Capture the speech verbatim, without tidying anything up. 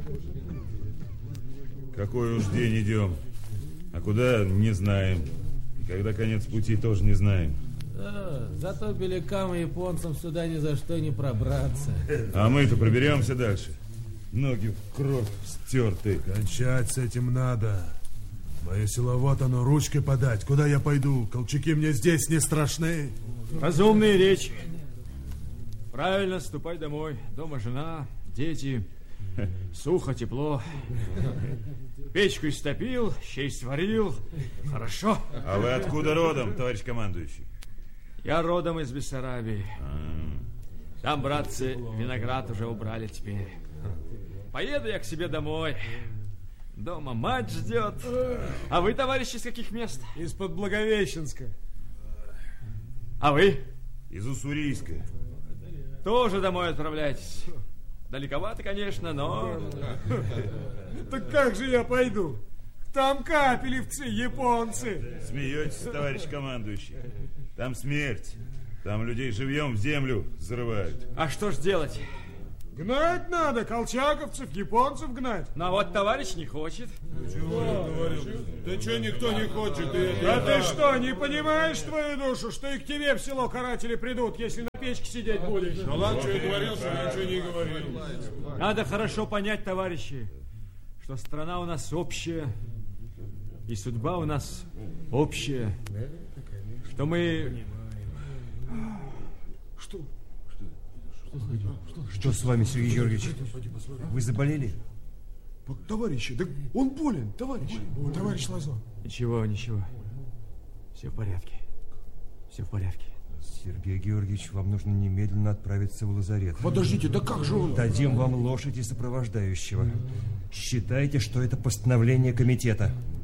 Какой уж день идем, а куда не знаем. И когда конец пути, тоже не знаем. Да, зато белякам и японцам сюда ни за что не пробраться. А мы-то проберемся дальше. Ноги в кровь стерты. Кончать с этим надо. Мое село вот оно, ручкой подать. Куда я пойду? Колчаки мне здесь не страшны. Разумные речи. Правильно, ступай домой. Дома жена, дети. Сухо, тепло. Печку истопил, щей сварил. Хорошо. А вы откуда родом, товарищ командующий? Я родом из Бессарабии. А-а-а. Там, братцы, виноград уже убрали теперь. Поеду я к себе домой. Дома мать ждет. А вы, товарищи, из каких мест? Из-под Благовещенска. А вы? Из Уссурийска. Тоже домой отправляйтесь. Далековато, конечно, но... Так как же я пойду? Там капелевцы, японцы. Смеетесь, товарищ командующий? Там смерть. Там людей живьем в землю зарывают. А что ж делать? Гнать надо, колчаковцев, японцев гнать. Ну, а вот товарищ не хочет. Ты чего говорил? Да что никто не хочет? И а ты что, не понимаешь твою душу, что и к тебе в село каратели придут, если на печке сидеть будешь? Ну ладно, что я говорил, что я ничего не говорил. Надо хорошо понять, товарищи, что страна у нас общая, и судьба у нас общая, что мы... Что? Что с вами, Сергей Георгиевич? Вы заболели? Товарищи, да он болен, товарищ. Товарищ Лазо. Ничего, ничего. Все в порядке. Все в порядке. Сергей Георгиевич, вам нужно немедленно отправиться в лазарет. Подождите, да как же он? Дадим вам лошадь и сопровождающего. Считайте, что это постановление комитета.